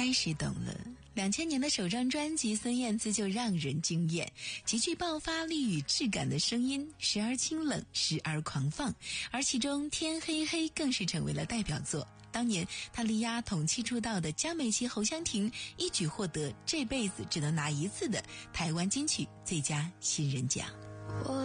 开始懂了。2000年的首张专辑，孙燕姿就让人惊艳，极具爆发力与质感的声音，时而清冷，时而狂放，而其中《天黑黑》更是成为了代表作。当年她力压同期出道的江美琪、侯湘婷，一举获得这辈子只能拿一次的台湾金曲最佳新人奖。